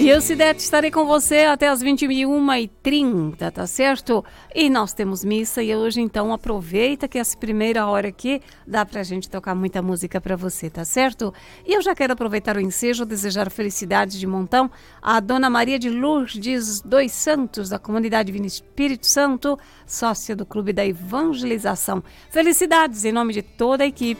E eu, Cidete, estarei com você até as 21h30, tá certo? E nós temos missa e hoje, então, aproveita que essa primeira hora aqui dá pra gente tocar muita música pra você, tá certo? E eu já quero aproveitar o ensejo, desejar felicidades de montão à Dona Maria de Lourdes dos Santos, da comunidade Vini Espírito Santo, sócia do Clube da Evangelização. Felicidades em nome de toda a equipe